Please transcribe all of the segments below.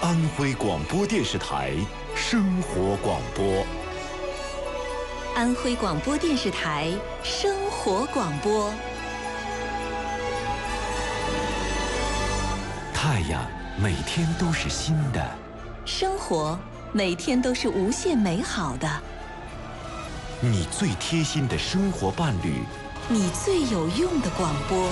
安徽广播电视台生活广播。 安徽广播电视台生活广播。 太阳每天都是新的， 生活每天都是无限美好的。 你最贴心的生活伴侣， 你最有用的广播。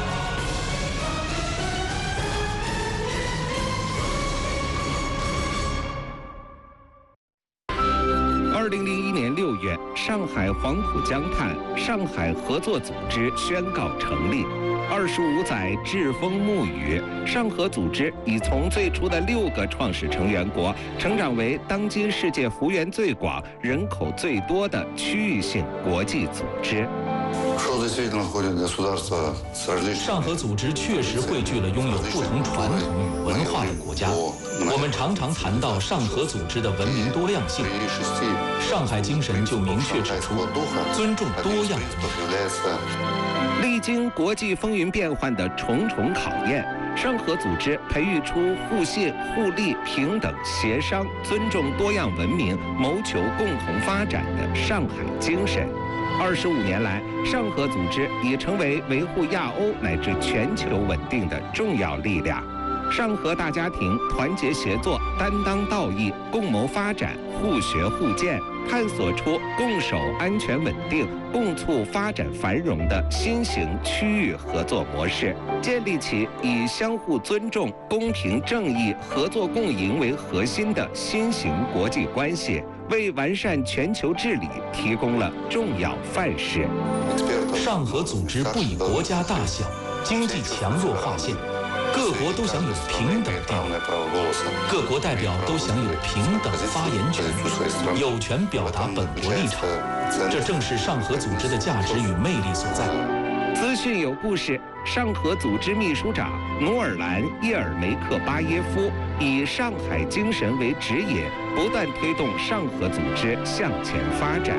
2001年6月，上海黄浦江畔上海合作组织宣告成立。25载栉风沐雨，上合组织已从最初的6个创始成员国，成长为当今世界幅员最广、人口最多的区域性国际组织。 上合组织确实汇聚了拥有不同传统与文化的国家。我们常常谈到上合组织的文明多样性，上海精神就明确指出，尊重多样宗族。历经国际风云变幻的重重考验，上合组织培育出互信、互利、平等、协商、尊重多样文明、谋求共同发展的上海精神。25年来，上合组织已成为维护亚欧乃至全球稳定的重要力量。上合大家庭团结协作、担当道义、共谋发展、互学互鉴，探索出共守安全稳定、共促发展繁荣的新型区域合作模式，建立起以相互尊重、公平正义、合作共赢为核心的新型国际关系，为完善全球治理提供了重要范式。 上合组织不以国家大小、经济强弱划线，各国都享有平等地位，各国代表都享有平等发言权，有权表达本国立场。这正是上合组织的价值与魅力所在。 资讯有故事，上合组织秘书长努尔兰·叶尔梅克巴耶夫以上海精神为指引，不断推动上合组织向前发展。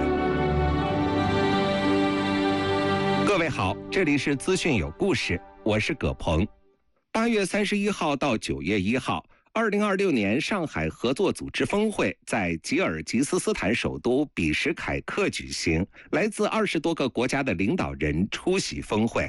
各位好，这里是资讯有故事，我是葛鹏。8月31号到9月1号，2026年上海合作组织峰会在吉尔吉斯斯坦首都比什凯克举行，来自20多个国家的领导人出席峰会。